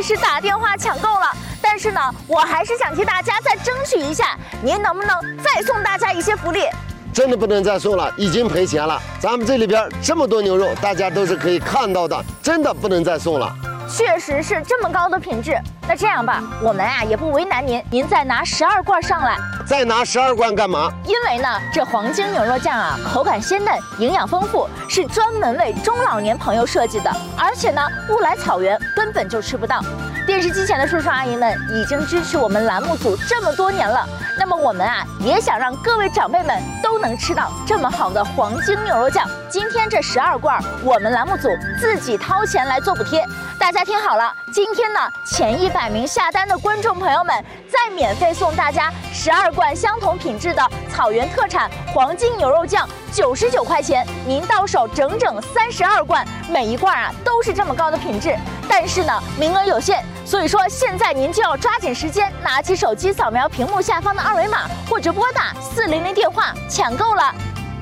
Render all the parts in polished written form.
开始打电话抢购了。但是呢，我还是想替大家再争取一下，您能不能再送大家一些福利？ 真的不能再送了，已经赔钱了。咱们这里边这么多牛肉，大家都是可以看到的，真的不能再送了。 确实是这么高的品质。那这样吧，我们也不为难您，您再拿12罐上来。 再拿12罐干嘛？ 因为呢，这黄金牛肉酱口感鲜嫩，营养丰富，是专门为中老年朋友设计的。而且呢，不来草原根本就吃不到。电视机前的叔叔阿姨们已经支持我们栏目组这么多年了，那么我们也想让各位长辈们都能吃到这么好的黄金牛肉酱。今天这12罐，我们栏目组自己掏钱来做补贴。大家听好了，今天呢，前100名下单的观众朋友们，再免费送大家12罐相同品质的草原特产黄金牛肉酱，99块钱，您到手整整32罐，每一罐都是这么高的品质。但是呢，名额有限，所以说现在您就要抓紧时间，拿起手机扫描屏幕下方的2维码，或者拨打400电话抢购了。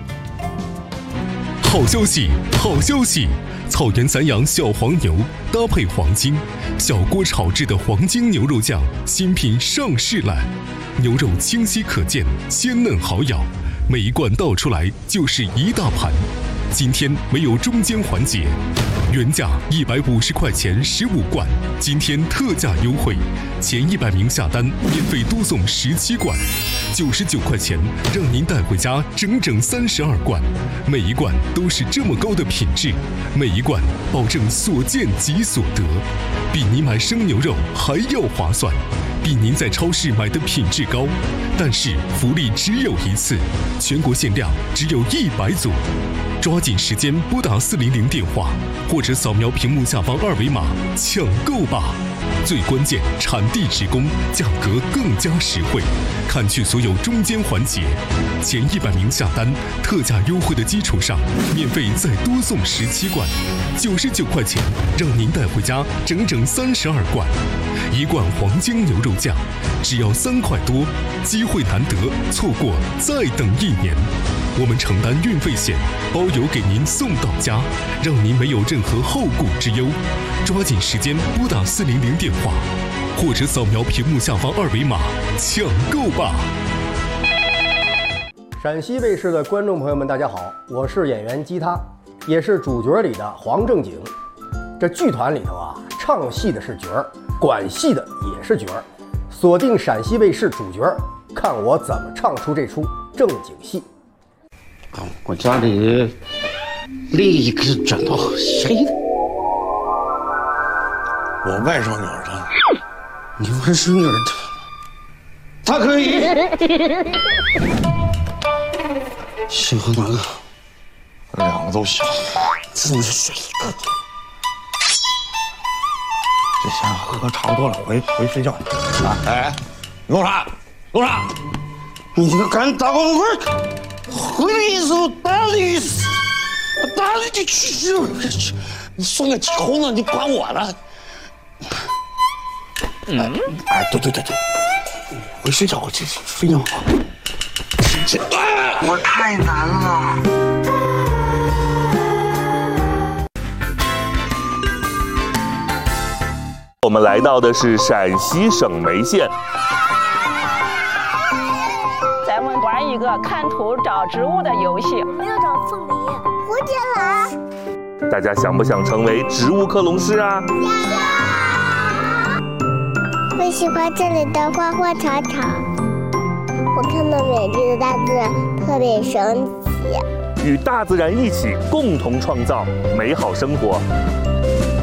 好消息，好消息！草原散养小黄牛搭配黄金，小锅炒制的黄金牛肉酱新品上市了。牛肉清晰可见，鲜嫩好咬，每一罐倒出来就是一大盘。今天没有中间环节，原价150块钱15罐，今天特价优惠，前100名下单免费多送17罐，99块钱让您带回家整整32罐，每一罐都是这么高的品质，每一罐保证所见即所得，比您买生牛肉还要划算，比您在超市买的品质高。但是福利只有一次，全国限量只有100组，抓紧时间拨打400电话，或者扫描屏幕下方2维码抢购吧。最关键，产地直供，价格更加实惠，砍去所有中间环节。前100名下单，特价优惠的基础上，免费再多送17罐，99块钱让您带回家整整32罐。一罐黄金牛肉酱只要3块多，机会难得，错过再等1年。我们承担运费险，包邮给您送到家，让您没有任何后顾之忧。抓紧时间拨打400电话，或者扫描屏幕下方2维码抢购吧。 陕西卫视的观众朋友们，大家好，我是演员吉他，也是主角里的黄正经。这剧团里头唱戏的是角儿，管戏的也是角儿。锁定陕西卫视主角，看我怎么唱出这出正经戏。 我家里立一根枕头，谁的？ 我外甥女儿的。 你外甥女儿的，她可以。喜欢哪个 ？2个都行。 只能选一个。 这下喝差不多了，回睡觉去。哎，弄啥？弄啥？ 你这个敢打我会儿！回来一手打你一手，打你就去！你送个鸡红呢，你管我了？哎，对，回睡觉，我去睡觉。 我太难了。 我们来到的是陕西省眉县。 咱们玩一个看图找植物的游戏。 我们要找凤梨、蝴蝶兰。 大家想不想成为植物克隆师啊？ 我喜欢这里的花花草草，我看到美丽的大自然特别神奇。 与大自然一起共同创造美好生活。